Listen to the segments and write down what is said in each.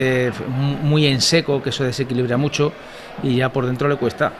muy en seco, que eso desequilibra mucho y ya por dentro le cuesta.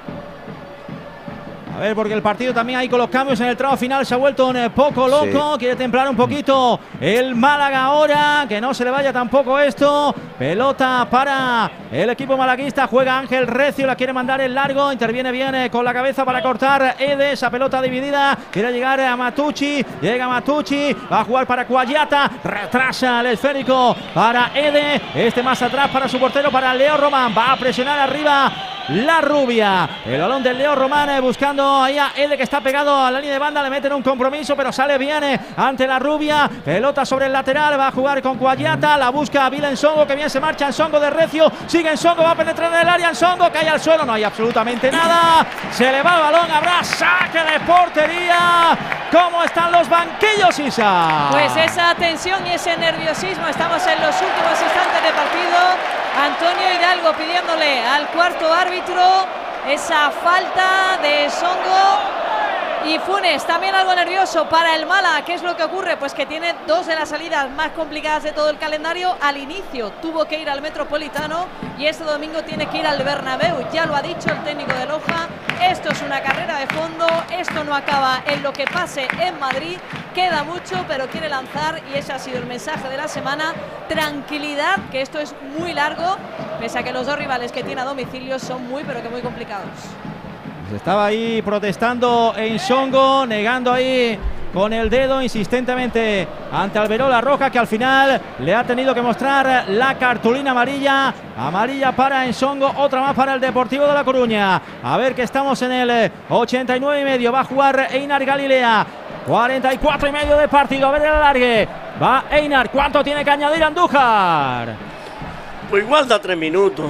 A ver, porque el partido también ahí con los cambios en el tramo final se ha vuelto un poco loco. Sí. Quiere templar un poquito el Málaga ahora, que no se le vaya tampoco esto. Pelota para el equipo malaguista, juega Ángel Recio, la quiere mandar en largo, interviene bien con la cabeza para cortar Ede, esa pelota dividida, quiere llegar a Matucci, llega Matucci, va a jugar para Cuagliata, retrasa el esférico para Ede, este más atrás para su portero, para Leo Román, va a presionar arriba la rubia, el balón del Leo Román buscando ahí a Ede, que está pegado a la línea de banda, le meten un compromiso pero sale bien ante la rubia, pelota sobre el lateral, va a jugar con Cuagliata, la busca Vila Nsongo, que bien se marcha Nsongo de Recio, sigue Nsongo, va a penetrar en el área, Nsongo cae al suelo, no hay absolutamente nada, se le va el balón, habrá saque de portería. ¿Cómo están los banquillos, Isa? Pues esa tensión y ese nerviosismo, estamos en los últimos instantes de partido. Antonio Hidalgo pidiéndole al cuarto árbitro esa falta de Nsongo. Y Funes también algo nervioso para el Málaga. ¿Qué es lo que ocurre? Pues que tiene dos de las salidas más complicadas de todo el calendario. Al inicio tuvo que ir al Metropolitano y este domingo tiene que ir al Bernabéu. Ya lo ha dicho el técnico de Loja. Esto es una carrera de fondo. Esto no acaba en lo que pase en Madrid. Queda mucho, pero quiere lanzar y ese ha sido el mensaje de la semana. Tranquilidad, que esto es muy largo, pese a que los dos rivales que tiene a domicilio son muy, pero que muy complicados. Estaba ahí protestando Nsongo, negando ahí con el dedo insistentemente ante Alberola Roja, que al final le ha tenido que mostrar la cartulina amarilla. Amarilla para Nsongo, otra más para el Deportivo de La Coruña. A ver, que estamos en el 89,5. Va a jugar Einar Galilea. 44,5 de partido. A ver el alargue. Va Einar. ¿Cuánto tiene que añadir Andújar? Pues igual da 3 minutos.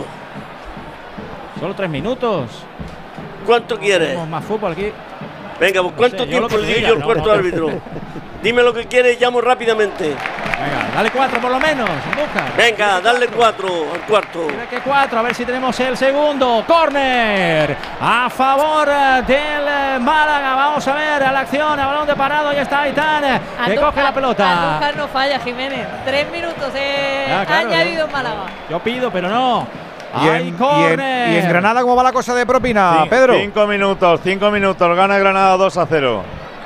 ¿Solo 3 minutos? ¿Cuánto quieres? Tenemos más fútbol aquí. Venga, pues ¿cuánto tiempo le digo yo al cuarto árbitro? Dime lo que quieres y llamo rápidamente. Venga, dale 4 por lo menos, Andújar. Venga, dale 4 al cuarto. Mira que 4, a ver si tenemos el segundo. Córner a favor del Málaga. Vamos a ver a la acción, a balón de parado. Ya está Aitán, que coge la pelota. Andújar no falla, Jiménez. 3 minutos claro, añadido en Málaga. Yo pido, pero no. Y en Granada, ¿cómo va la cosa de propina, Pedro? 5 minutos, gana Granada 2-0.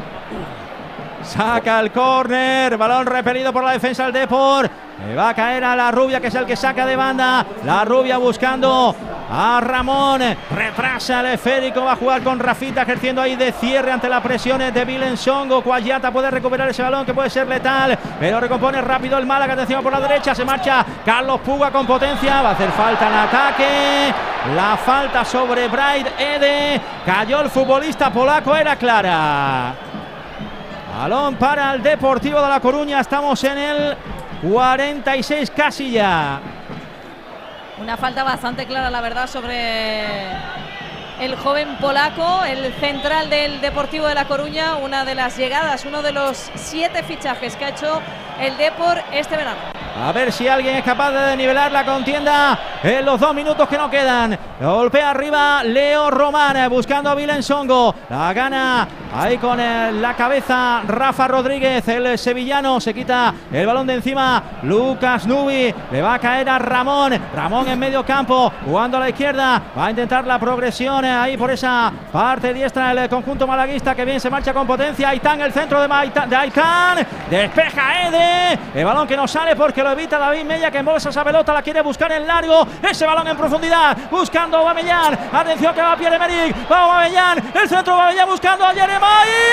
Saca el córner, balón repelido por la defensa del Depor. Le va a caer a la rubia, que es el que saca de banda. La rubia buscando a Ramón, retrasa el esférico, va a jugar con Rafita, ejerciendo ahí de cierre ante las presiones de Vila Nsongo. Cuagliata puede recuperar ese balón, que puede ser letal, pero recompone rápido el Málaga. Atención por la derecha, se marcha Carlos Puga con potencia, va a hacer falta en ataque. La falta sobre Braid Ede, cayó el futbolista polaco, era clara. Balón para el Deportivo de La Coruña, estamos en el 46 casi ya. Una falta bastante clara, la verdad, sobre el joven polaco, el central del Deportivo de La Coruña. Una de las llegadas, uno de los 7 fichajes que ha hecho el Depor este verano. A ver si alguien es capaz de nivelar la contienda en los 2 minutos que no quedan. Golpea arriba Leo Román, buscando a Vila Nsongo. La gana ahí con la cabeza Rafa Rodríguez, el sevillano. Se quita el balón de encima Lucas Nubi. Le va a caer a Ramón. Ramón en medio campo, jugando a la izquierda. Va a intentar la progresión ahí por esa parte diestra del conjunto malaguista, que bien se marcha con potencia. Aitán, el centro de Aitán. Despeja Ede. El balón que no sale porque lo evita David Mella, que embolsa esa pelota, la quiere buscar en largo. Ese balón en profundidad, buscando a Aubameyang. Atención que va Pierre-Emerick, va Aubameyang, el centro de Aubameyang buscando a Jeremai.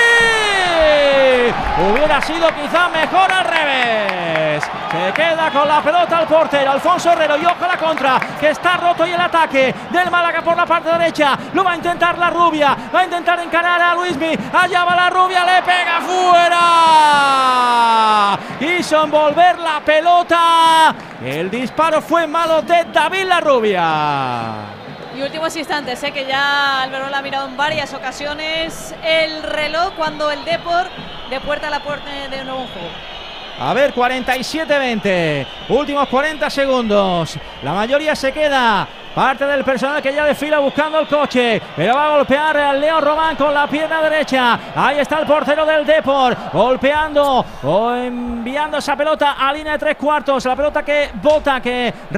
Hubiera sido quizá mejor al revés. Se queda con la pelota el portero Alfonso Herrero, y ojo a la contra, que está roto, y el ataque del Málaga por la parte derecha. Lo va a intentar la rubia, va a intentar encarar a Luismi. Allá va la rubia, le pega fuera. Quiso envolver la pelota. El disparo fue malo de David la rubia. Y últimos instantes, que ya Alberola ha mirado en varias ocasiones el reloj cuando el Depor de puerta a la puerta de nuevo un juego. A ver, 47-20, últimos 40 segundos. La mayoría se queda parte del personal que ya desfila buscando el coche, pero va a golpear al Leo Román con la pierna derecha. Ahí está el portero del Depor, golpeando o enviando esa pelota a línea de 3 cuartos, la pelota que bota, que